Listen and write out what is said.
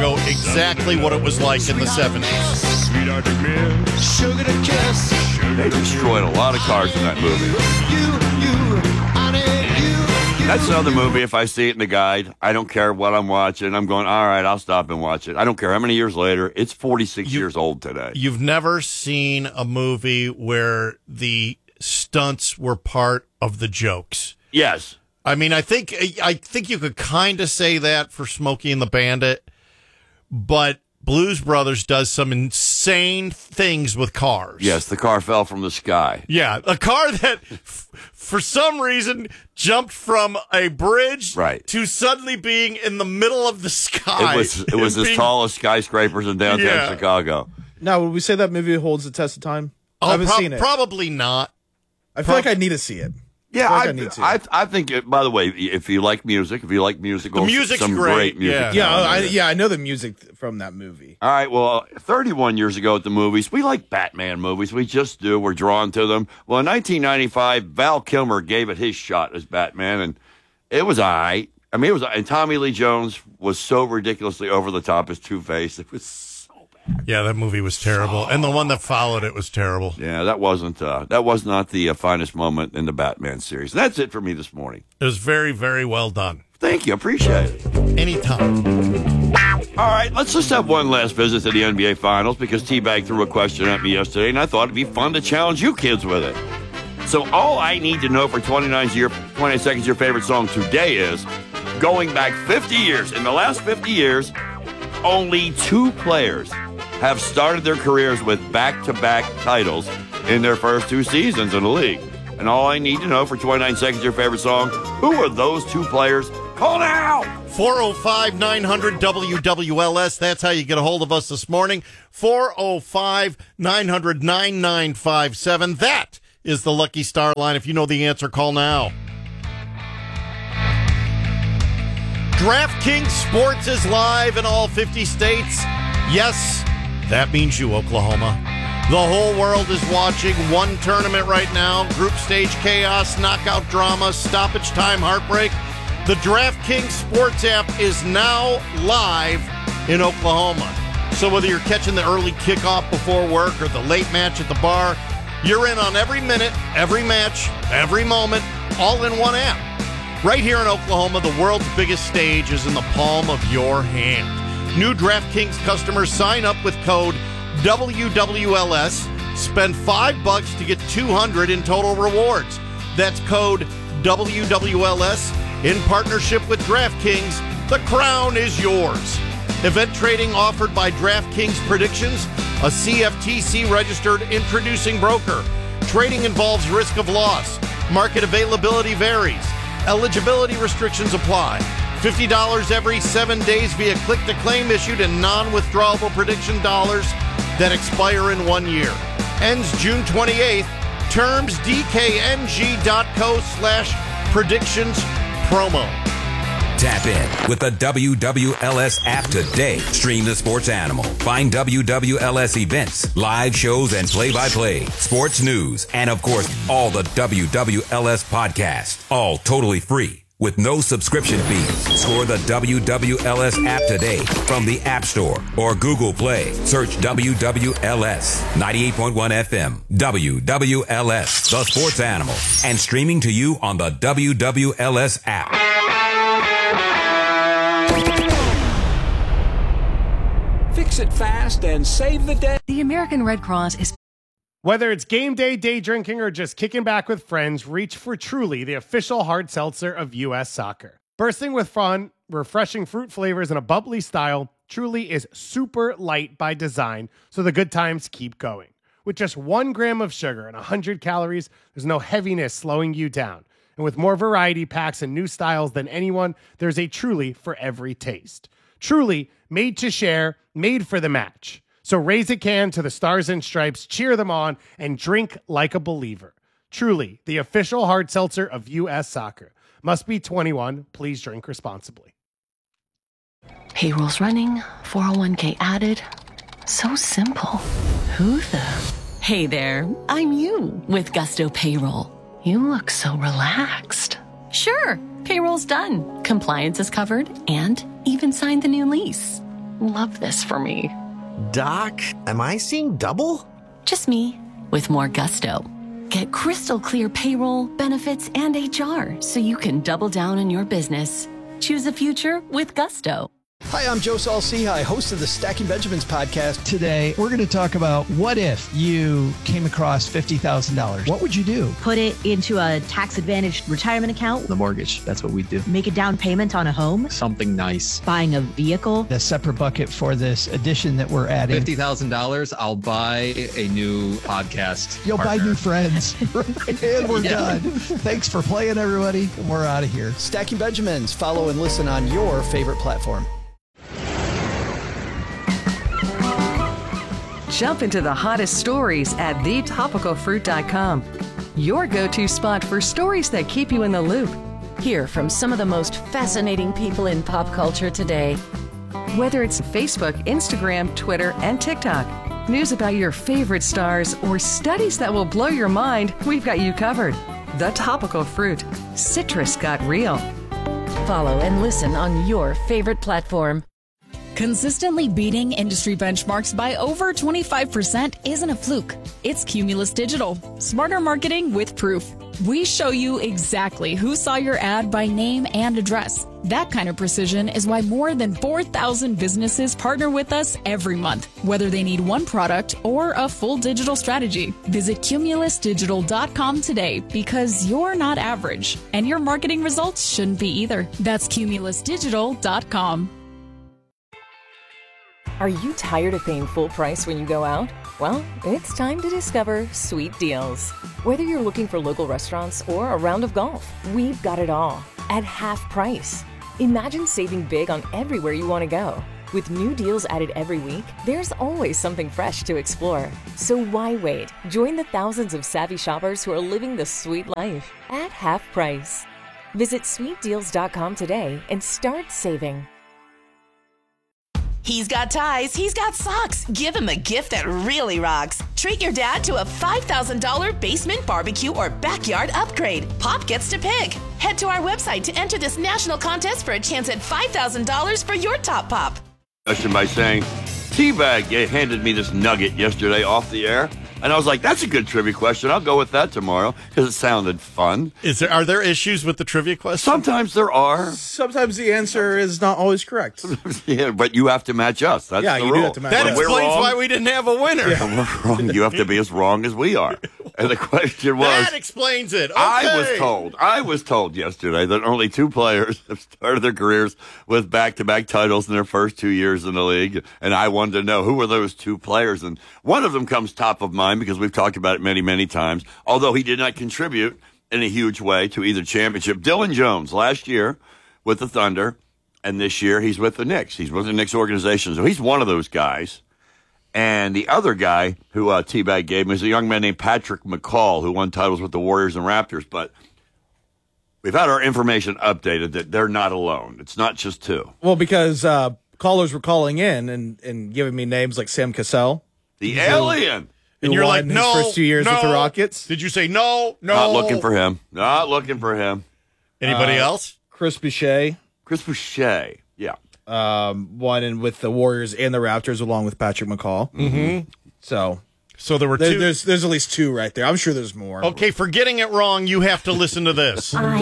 Chicago exactly what it was like in the 70s. They destroyed a lot of cars in that movie. That's another movie, if I see it in the guide, I don't care what I'm watching. I'm going, all right, I'll stop and watch it. I don't care how many years later. It's 46 years old today. You've never seen a movie where the stunts were part of the jokes. Yes. I mean, I think you could kind of say that for Smokey and the Bandit, but Blues Brothers does some insane things with cars. Yes, the car fell from the sky. Yeah, a car that, for some reason, jumped from a bridge to suddenly being in the middle of the sky. It was as tall as skyscrapers in downtown Chicago. Now, would we say that movie holds the test of time? I haven't seen it. Probably not. I feel like I need to see it. Yeah, I think, by the way, if you like music, the music's some great music. I know the music from that movie. All right, well, 31 years ago at the movies, we like Batman movies. We just do. We're drawn to them. Well, in 1995, Val Kilmer gave it his shot as Batman, and it was all right. I mean, and Tommy Lee Jones was so ridiculously over the top as Two-Face. It was so bad. Yeah, that movie was terrible, and the one that followed it was terrible. Yeah, that was not the finest moment in the Batman series. And that's it for me this morning. It was very, very well done. Thank you. Appreciate it. Anytime. All right, let's just have one last visit to the NBA Finals because T-Bag threw a question at me yesterday, and I thought it'd be fun to challenge you kids with it. So all I need to know for 29 seconds your favorite song today is, going back 50 years, in the last 50 years, only 2 players have started their careers with back-to-back titles in their first 2 seasons in the league. And all I need to know for 29 seconds your favorite song, who are those 2 players? Call now! 405-900-WWLS. That's how you get a hold of us this morning. 405-900-9957. That is the Lucky Star line. If you know the answer, call now. DraftKings Sports is live in all 50 states. Yes, that means you, Oklahoma. The whole world is watching one tournament right now. Group stage chaos, knockout drama, stoppage time heartbreak. The DraftKings Sports app is now live in Oklahoma. So whether you're catching the early kickoff before work or the late match at the bar, you're in on every minute, every match, every moment, all in one app. Right here in Oklahoma, the world's biggest stage is in the palm of your hand. New DraftKings customers sign up with code WWLS, spend $5 to get $200 in total rewards. That's code WWLS in partnership with DraftKings. The crown is yours. Event trading offered by DraftKings Predictions, a CFTC registered introducing broker. Trading involves risk of loss. Market availability varies. Eligibility restrictions apply. $50 every 7 days via click-to-claim issued in non-withdrawable prediction dollars that expire in 1 year. Ends June 28th. Terms dkng.co/predictions promo. Tap in with the WWLS app today. Stream the sports animal. Find WWLS events, live shows, and play-by-play, sports news, and of course, all the WWLS podcasts. All totally free with no subscription fees. Score the WWLS app today from the App Store or Google Play. Search WWLS 98.1 FM. WWLS, the sports animal, and streaming to you on the WWLS app. Fix it fast and save the day. The American Red Cross is... Whether it's game day, day drinking, or just kicking back with friends, reach for Truly, the official hard seltzer of U.S. Soccer. Bursting with fun, refreshing fruit flavors, and a bubbly style, Truly is super light by design, so the good times keep going. With just 1 gram of sugar and 100 calories, there's no heaviness slowing you down. And with more variety packs and new styles than anyone, there's a Truly for every taste. Truly, made to share, made for the match. So raise a can to the Stars and Stripes, cheer them on, and drink like a believer. Truly, the official hard seltzer of U.S. Soccer. Must be 21. Please drink responsibly. Payroll's running, 401k added. So simple. Who the? Hey there, I'm you with Gusto Payroll. You look so relaxed. Sure, payroll's done. Compliance is covered and even signed the new lease. love this for me. Doc, am I seeing double? Just me, with more gusto. Get crystal clear payroll, benefits, and HR so you can double down on your business. Choose a future with gusto. Hi, I'm Joe Saul-Sehy, host of the Stacking Benjamins podcast. Today, we're going to talk about what if you came across $50,000? What would you do? Put it into a tax-advantaged retirement account. The mortgage, that's what we do. Make a down payment on a home. Something nice. Buying a vehicle. A separate bucket for this addition that we're adding. $50,000, I'll buy a new podcast. You'll partner. buy new friends. And we're done. Thanks for playing, everybody. We're out of here. Stacking Benjamins. Follow and listen on your favorite platform. Jump into the hottest stories at thetopicalfruit.com. Your go-to spot for stories that keep you in the loop. Hear from some of the most fascinating people in pop culture today. Whether it's Facebook, Instagram, Twitter, and TikTok, news about your favorite stars, or studies that will blow your mind, we've got you covered. The Topical Fruit. Citrus got real. Follow and listen on your favorite platform. Consistently beating industry benchmarks by over 25% isn't a fluke. It's Cumulus Digital. Smarter marketing with proof. We show you exactly who saw your ad by name and address. That kind of precision is why more than 4,000 businesses partner with us every month, whether they need one product or a full digital strategy. Visit cumulusdigital.com today because you're not average, and your marketing results shouldn't be either. That's cumulusdigital.com. Are you tired of paying full price when you go out? Well, it's time to discover Sweet Deals. Whether you're looking for local restaurants or a round of golf, we've got it all at half price. Imagine saving big on everywhere you want to go. With new deals added every week, there's always something fresh to explore. So why wait? Join the thousands of savvy shoppers who are living the sweet life at half price. Visit sweetdeals.com today and start saving. He's got ties, he's got socks. Give him a gift that really rocks. Treat your dad to a $5,000 basement barbecue or backyard upgrade. Pop gets to pick. Head to our website to enter this national contest for a chance at $5,000 for your top pop. Question by saying, T-Bag handed me this nugget yesterday off the air, and I was like, that's a good trivia question. I'll go with that tomorrow because it sounded fun. Are there issues with the trivia question? Sometimes there are. Sometimes the answer is not always correct. Yeah, but you have to match us. That's the rule. Do have to match that us. explains why we didn't have a winner. Yeah. When we're wrong, you have to be as wrong as we are. And the question was... That explains it. Okay. I was told yesterday that only 2 players have started their careers with back-to-back titles in their first 2 years in the league. And I wanted to know who were those 2 players. And one of them comes top of mind because we've talked about it many, many times, although he did not contribute in a huge way to either championship. Dylan Jones last year with the Thunder, and this year he's with the Knicks. He's with the Knicks organization, so he's one of those guys. And the other guy who T-Bag gave me is a young man named Patrick McCall, who won titles with the Warriors and Raptors. But we've had our information updated that they're not alone. It's not just 2. Well, because callers were calling in and giving me names like Sam Cassell. The alien! And you're like, no, his first 2 years with the Rockets. Did you say no? No. Not looking for him. Not looking for him. Anybody else? Chris Boucher. Chris Boucher, yeah. One in with the Warriors and the Raptors along with Patrick McCall. Mm-hmm. So there were 2. There's at least 2 right there. I'm sure there's more. Okay, for getting it wrong, you have to listen to this. I